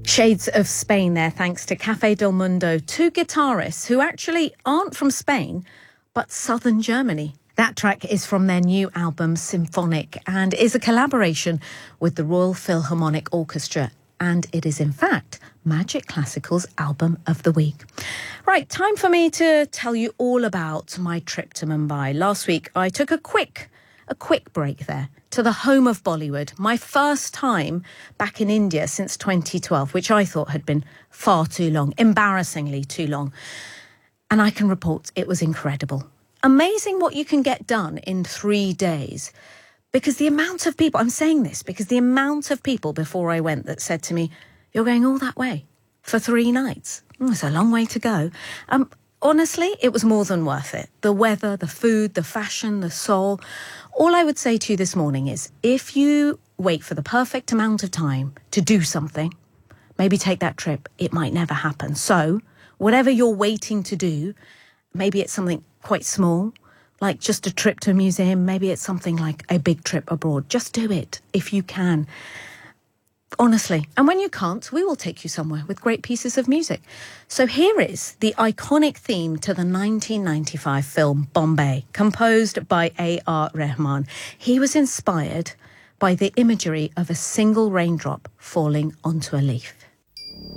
Shades of Spain there, thanks to Café del Mundo, two guitarists who actually aren't from Spain, but southern Germany. That track is from their new album, Symphonic, and is a collaboration with the Royal Philharmonic Orchestra. And it is, in fact, Magic Classical's Album of the Week. Right, time for me to tell you all about my trip to Mumbai. Last week, I took a quick break there to the home of Bollywood, my first time back in India since 2012, which I thought had been far too long, embarrassingly too long. And I can report it was incredible. Amazing what you can get done in 3 days. Because the amount of people, I'm saying this because the amount of people before I went that said to me, you're going all that way for 3 nights. It's a long way to go. Honestly, it was more than worth it. The weather, the food, the fashion, the soul. All I would say to you this morning is if you wait for the perfect amount of time to do something, maybe take that trip, it might never happen. So whatever you're waiting to do, maybe it's something quite small, like just a trip to a museum. Maybe it's something like a big trip abroad. Just do it if you can. Honestly. And when you can't, we will take you somewhere with great pieces of music. So here is the iconic theme to the 1995 film Bombay, composed by A.R. Rahman. He was inspired by the imagery of a single raindrop falling onto a leaf.